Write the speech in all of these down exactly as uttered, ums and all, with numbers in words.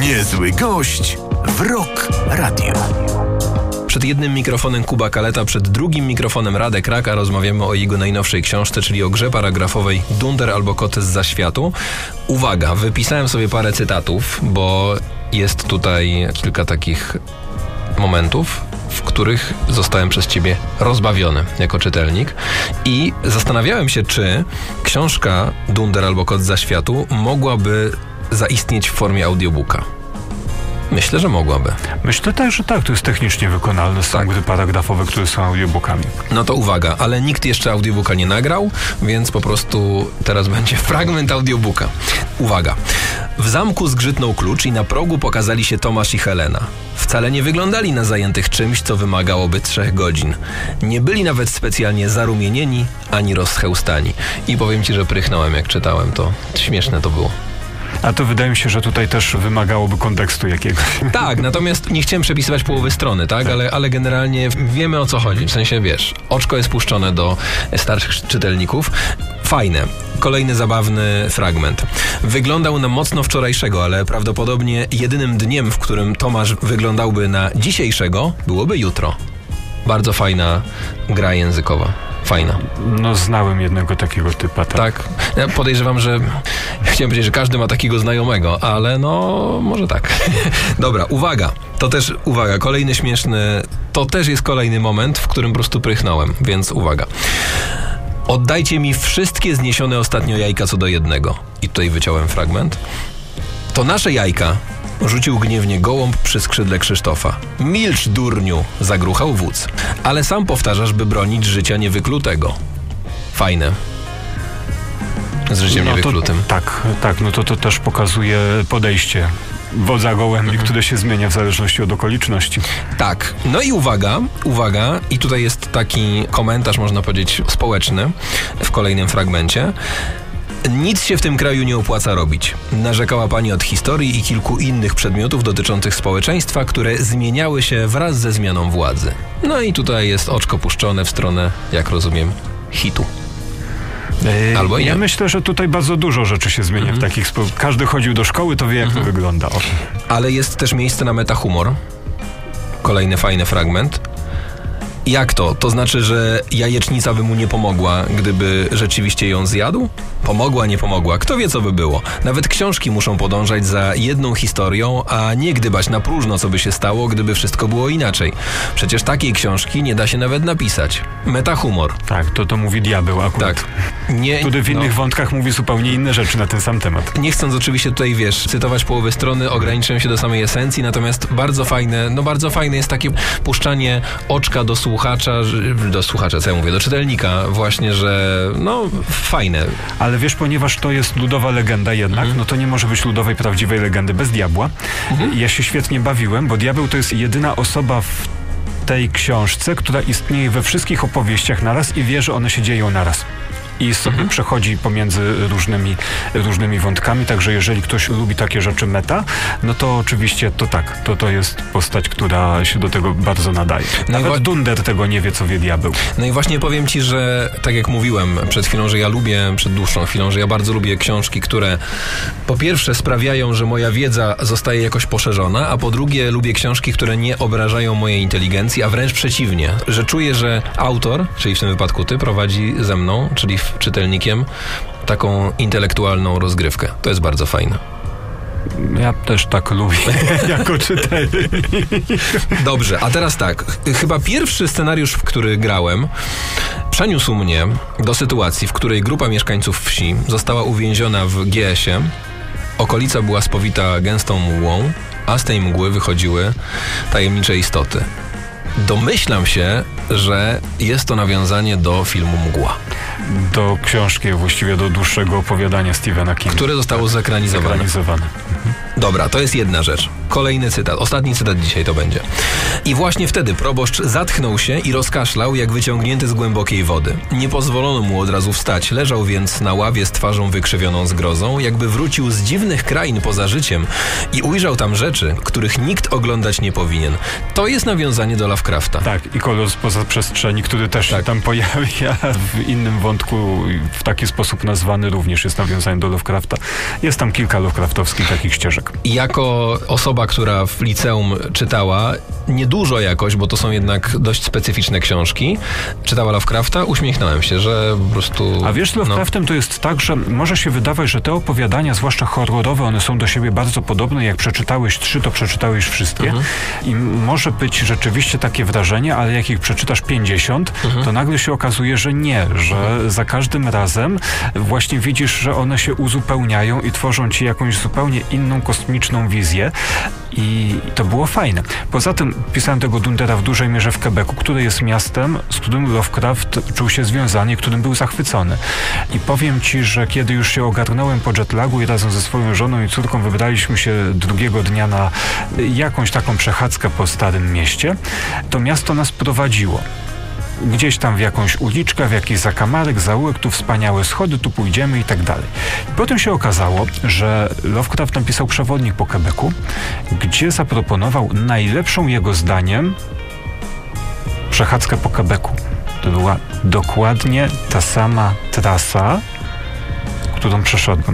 Niezły gość w Rock Radio. Przed jednym mikrofonem Kuba Kaleta, przed drugim mikrofonem Radek Rak, a rozmawiamy o jego najnowszej książce, czyli o grze paragrafowej Dunder albo Kot z Zaświatu. Uwaga, wypisałem sobie parę cytatów, bo jest tutaj kilka takich momentów, w których zostałem przez ciebie rozbawiony jako czytelnik i zastanawiałem się, czy książka Dunder albo Kot z Zaświatu mogłaby zaistnieć w formie audiobooka. Myślę, że mogłaby. Myślę też, że tak, to jest technicznie wykonalne. Są tak. Gry paragrafowe, które są audiobookami. No to uwaga, ale nikt jeszcze audiobooka nie nagrał, więc po prostu teraz będzie fragment audiobooka. Uwaga. W zamku zgrzytnął klucz i na progu pokazali się Tomasz i Helena. Wcale nie wyglądali na zajętych czymś, co wymagałoby trzech godzin. Nie byli nawet specjalnie zarumienieni, ani rozchełstani. I powiem ci, że prychnąłem, jak czytałem to. Śmieszne to było. A to wydaje mi się, że tutaj też wymagałoby kontekstu jakiegoś. Tak, natomiast nie chciałem przepisywać połowy strony, tak? tak. Ale, ale generalnie wiemy, o co chodzi. W sensie, wiesz, oczko jest puszczone do starszych czytelników. Fajne. Kolejny zabawny fragment. Wyglądał na mocno wczorajszego, ale prawdopodobnie jedynym dniem, w którym Tomasz wyglądałby na dzisiejszego, byłoby jutro. Bardzo fajna gra językowa. Fajna. No znałem jednego takiego typa. Tak. tak. Ja podejrzewam, że chciałem powiedzieć, że każdy ma takiego znajomego, ale no może tak. Dobra, uwaga. To też, uwaga, kolejny śmieszny, to też jest kolejny moment, w którym po prostu prychnąłem, więc uwaga. Oddajcie mi wszystkie zniesione ostatnio jajka co do jednego. I tutaj wyciąłem fragment. To nasze jajka, rzucił gniewnie gołąb przy skrzydle Krzysztofa. Milcz, durniu, zagruchał wódz. Ale sam powtarzasz, by bronić życia niewyklutego. Fajne. Z życiem no niewyklutym. To, tak, tak, no to to też pokazuje podejście wodza gołębi, mhm. które się zmienia w zależności od okoliczności. Tak. No i uwaga, uwaga, i tutaj jest taki komentarz, można powiedzieć, społeczny w kolejnym fragmencie. Nic się w tym kraju nie opłaca robić. Narzekała pani od historii i kilku innych przedmiotów dotyczących społeczeństwa, które zmieniały się wraz ze zmianą władzy. No i tutaj jest oczko puszczone w stronę, jak rozumiem, hitu. Albo ja nie. myślę, że tutaj bardzo dużo rzeczy się zmienia mm-hmm. w takich sposób. Każdy chodził do szkoły, to wie, jak mm-hmm. to wygląda. O. Ale jest też miejsce na metahumor. Kolejny fajny fragment. Jak to? To znaczy, że jajecznica by mu nie pomogła, gdyby rzeczywiście ją zjadł? Pomogła, nie pomogła. Kto wie, co by było? Nawet książki muszą podążać za jedną historią, a nie gdybać na próżno, co by się stało, gdyby wszystko było inaczej. Przecież takiej książki nie da się nawet napisać. Metahumor. Tak, to to mówi diabeł akurat. Tak. Nie, Który w innych no. wątkach mówi zupełnie inne rzeczy na ten sam temat. Nie chcąc oczywiście tutaj, wiesz, cytować połowy strony, ograniczę się do samej esencji, natomiast bardzo fajne, no bardzo fajne jest takie puszczanie oczka do słuchacza, do słuchacza, co ja mówię, do czytelnika właśnie, że no fajne. Ale wiesz, ponieważ to jest ludowa legenda jednak, mhm. no to nie może być ludowej, prawdziwej legendy bez diabła. Mhm. Ja się świetnie bawiłem, bo diabeł to jest jedyna osoba w tej książce, która istnieje we wszystkich opowieściach naraz i wie, że one się dzieją naraz. I sobie mhm. przechodzi pomiędzy różnymi, różnymi wątkami, także jeżeli ktoś lubi takie rzeczy meta, no to oczywiście to tak, to to jest postać, która się do tego bardzo nadaje. No Nawet wa- Dunder tego nie wie, co wie diabeł. No i właśnie powiem ci, że tak jak mówiłem przed chwilą, że ja lubię, przed dłuższą chwilą, że ja bardzo lubię książki, które po pierwsze sprawiają, że moja wiedza zostaje jakoś poszerzona, a po drugie lubię książki, które nie obrażają mojej inteligencji, a wręcz przeciwnie, że czuję, że autor, czyli w tym wypadku ty, prowadzi ze mną, czyli czytelnikiem, taką intelektualną rozgrywkę. To jest bardzo fajne. Ja też tak lubię jako czytelnik. Dobrze, a teraz tak. Chyba pierwszy scenariusz, w który grałem, przeniósł mnie do sytuacji, w której grupa mieszkańców wsi została uwięziona w G S-ie. Okolica była spowita gęstą mgłą, a z tej mgły wychodziły tajemnicze istoty. Domyślam się, że jest to nawiązanie do filmu Mgła. Do książki, właściwie do dłuższego opowiadania Stephena Kinga. Które zostało zekranizowane. zekranizowane. Mhm. Dobra, to jest jedna rzecz. kolejny cytat, ostatni cytat dzisiaj to będzie. I właśnie wtedy proboszcz zatchnął się i rozkaszlał, jak wyciągnięty z głębokiej wody. Nie pozwolono mu od razu wstać, leżał więc na ławie z twarzą wykrzywioną zgrozą, jakby wrócił z dziwnych krain poza życiem i ujrzał tam rzeczy, których nikt oglądać nie powinien. To jest nawiązanie do Lovecrafta. Tak, i kolor spoza przestrzeni, który też tak się tam pojawia w innym wątku, w taki sposób nazwany, również jest nawiązanie do Lovecrafta. Jest tam kilka Lovecraftowskich takich ścieżek. I jako osoba, która w liceum czytała, niedużo jakoś, bo to są jednak dość specyficzne książki, czytała Lovecrafta, uśmiechnąłem się, że po prostu... A wiesz, z Lovecraftem no. to jest tak, że może się wydawać, że te opowiadania, zwłaszcza horrorowe, one są do siebie bardzo podobne. Jak przeczytałeś trzy, to przeczytałeś wszystkie. Mhm. I może być rzeczywiście takie wrażenie, ale jak ich przeczytasz pięćdziesiąt, mhm. to nagle się okazuje, że nie, że mhm. za każdym razem właśnie widzisz, że one się uzupełniają i tworzą ci jakąś zupełnie inną kosmiczną wizję. I to było fajne. Poza tym pisałem tego Dundera w dużej mierze w Quebecu, które jest miastem, z którym Lovecraft czuł się związany i którym był zachwycony. I powiem ci, że kiedy już się ogarnąłem po jetlagu i razem ze swoją żoną i córką wybraliśmy się drugiego dnia na jakąś taką przechadzkę po Starym Mieście, to miasto nas prowadziło. Gdzieś tam w jakąś uliczkę, w jakiś zakamarek, zaułek, tu wspaniałe schody, tu pójdziemy i tak dalej. Potem się okazało, że Lovecraft napisał przewodnik po Quebecu, gdzie zaproponował najlepszą jego zdaniem przechadzkę po Quebecu. To była dokładnie ta sama trasa, którą przeszedłem.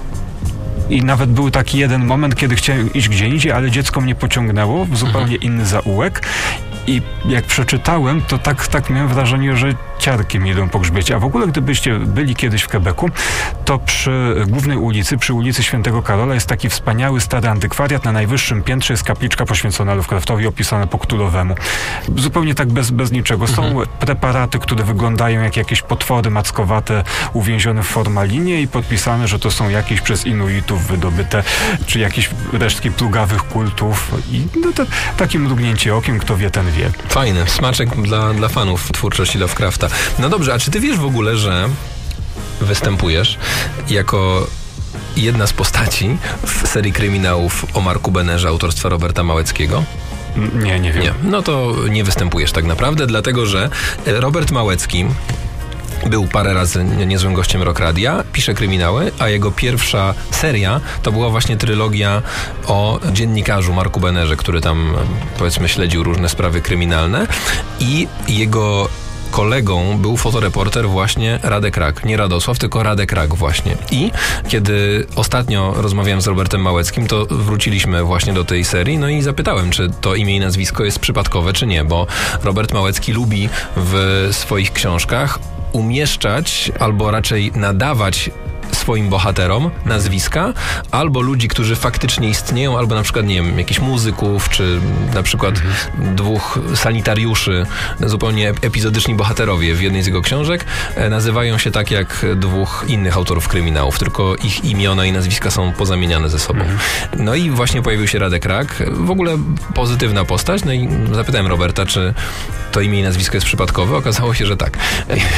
I nawet był taki jeden moment, kiedy chciałem iść gdzie indziej, ale dziecko mnie pociągnęło w zupełnie inny zaułek. I jak przeczytałem, to tak, tak miałem wrażenie, że ciarki mi idą po grzbiecie. A w ogóle, gdybyście byli kiedyś w Quebecu, to przy głównej ulicy, przy ulicy Świętego Karola jest taki wspaniały stary antykwariat. Na najwyższym piętrze jest kapliczka poświęcona Lovecraftowi, opisana po Cthulhu'owemu. Zupełnie tak bez, bez niczego. Są mhm. preparaty, które wyglądają jak jakieś potwory mackowate uwięzione w formalinie i podpisane, że to są jakieś przez Inuitów wydobyte, czy jakieś resztki plugawych kultów. I no to takie mrugnięcie okiem, kto wie, ten wie. Fajny smaczek dla, dla fanów twórczości Lovecrafta. No dobrze, a czy ty wiesz w ogóle, że występujesz jako jedna z postaci w serii kryminałów o Marku Bennerze autorstwa Roberta Małeckiego? Nie, nie wiem. Nie, no to nie występujesz tak naprawdę, dlatego że Robert Małecki był parę razy niezłym gościem Rock Radia, pisze kryminały, a jego pierwsza seria to była właśnie trylogia o dziennikarzu Marku Bennerze, który tam, powiedzmy, śledził różne sprawy kryminalne i jego kolegą był fotoreporter właśnie Radek Rak. Nie Radosław, tylko Radek Rak właśnie. I kiedy ostatnio rozmawiałem z Robertem Małeckim, to wróciliśmy właśnie do tej serii, no i zapytałem, czy to imię i nazwisko jest przypadkowe, czy nie, bo Robert Małecki lubi w swoich książkach umieszczać, albo raczej nadawać swoim bohaterom nazwiska, albo ludzi, którzy faktycznie istnieją, albo na przykład, nie wiem, jakichś muzyków, czy na przykład mhm. dwóch sanitariuszy, zupełnie epizodyczni bohaterowie w jednej z jego książek nazywają się tak jak dwóch innych autorów kryminałów, tylko ich imiona i nazwiska są pozamieniane ze sobą. Mhm. No i właśnie pojawił się Radek Rak, w ogóle pozytywna postać, no i zapytałem Roberta, czy to imię i nazwisko jest przypadkowe. Okazało się, że tak.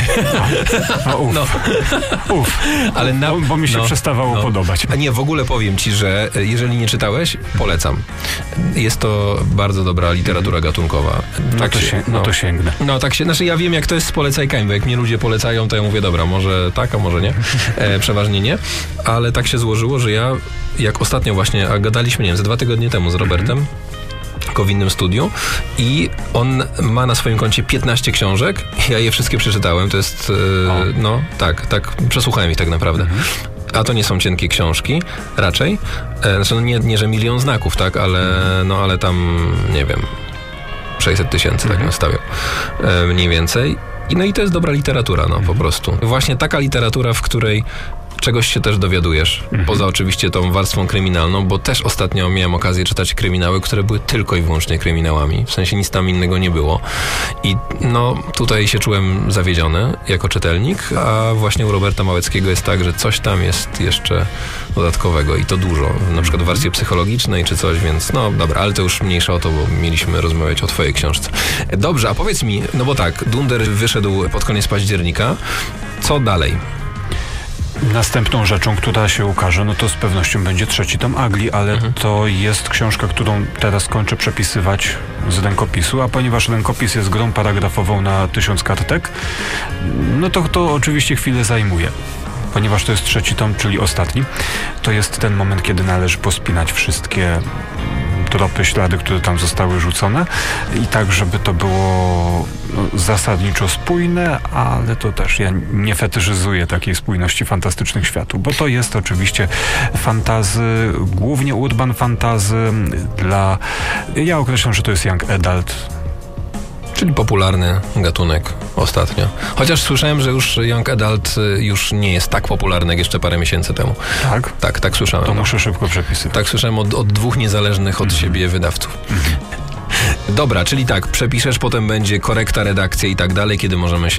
No, uf. No. Uf. Ale na, bo, bo mi się no, przestawało no. podobać. A nie, w ogóle powiem ci, że jeżeli nie czytałeś, polecam. Jest to bardzo dobra literatura gatunkowa. No, tak to, się, no, no to sięgnę. No tak się, znaczy ja wiem, jak to jest z polecajkami, bo jak mnie ludzie polecają, to ja mówię, dobra, może tak, a może nie. E, przeważnie nie. Ale tak się złożyło, że ja, jak ostatnio właśnie, a gadaliśmy, nie wiem, ze dwa tygodnie temu z Robertem, w innym studiu i on ma na swoim koncie piętnaście książek. Ja je wszystkie przeczytałem. To jest, e, no tak, tak, przesłuchałem ich tak naprawdę. Mhm. A to nie są cienkie książki, raczej. E, znaczy, no nie, nie, że milion znaków, tak, ale, no, ale tam, nie wiem, sześćset tysięcy, mhm. tak bym stawiał. E, mniej więcej. I, no i to jest dobra literatura, no, mhm. po prostu. Właśnie taka literatura, w której czegoś się też dowiadujesz, mhm. poza oczywiście tą warstwą kryminalną, bo też ostatnio miałem okazję czytać kryminały, które były tylko i wyłącznie kryminałami. W sensie nic tam innego nie było. I no tutaj się czułem zawiedziony jako czytelnik, a właśnie u Roberta Małeckiego jest tak, że coś tam jest jeszcze dodatkowego i to dużo. Na przykład w warstwie psychologicznej czy coś, więc no dobra, ale to już mniejsza o to, bo mieliśmy rozmawiać o twojej książce. Dobrze, a powiedz mi, no bo tak, Dunder wyszedł pod koniec października. Co dalej? Następną rzeczą, która się ukaże, no to z pewnością będzie trzeci tom Agli, ale mhm. to jest książka, którą teraz kończę przepisywać z rękopisu, a ponieważ rękopis jest grą paragrafową na tysiąc kartek, no to to oczywiście chwilę zajmuje. Ponieważ to jest trzeci tom, czyli ostatni, to jest ten moment, kiedy należy pospinać wszystkie tropy, ślady, które tam zostały rzucone i tak, żeby to było no, zasadniczo spójne, ale to też ja nie fetyszyzuję takiej spójności fantastycznych światów, bo to jest oczywiście fantazy, głównie urban fantazy dla... Ja określam, że to jest young adult. Czyli popularny gatunek ostatnio. Chociaż słyszałem, że już young adult już nie jest tak popularny jak jeszcze parę miesięcy temu. Tak? Tak, tak słyszałem. To muszę szybko przepisywać. Tak słyszałem od, od dwóch niezależnych od mm-hmm. siebie wydawców. Mm-hmm. Dobra, czyli tak, przepiszesz, potem będzie korekta, redakcja i tak dalej, kiedy możemy się